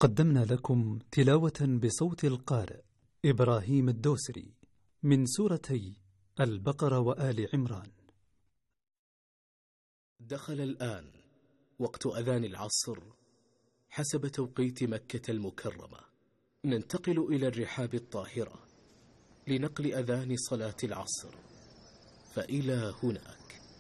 قدمنا لكم تلاوة بصوت القارئ إبراهيم الدوسري من سورتي البقرة وآل عمران. دخل الآن وقت أذان العصر حسب توقيت مكة المكرمة. ننتقل إلى الرحاب الطاهرة لنقل أذان صلاة العصر، فإلى هناك.